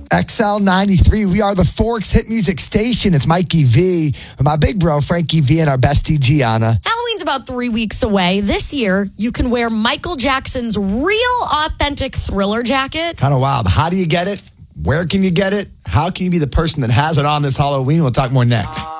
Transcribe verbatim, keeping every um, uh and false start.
X L ninety-three, we are the Forks Hit Music Station. It's Mikey V, and my big bro, Frankie V, and our bestie, Gianna. Halloween's about three weeks away. This year, you can wear Michael Jackson's real, authentic Thriller jacket. Kind of wild. How do you get it? Where can you get it? How can you be the person that has it on this Halloween? We'll talk more next.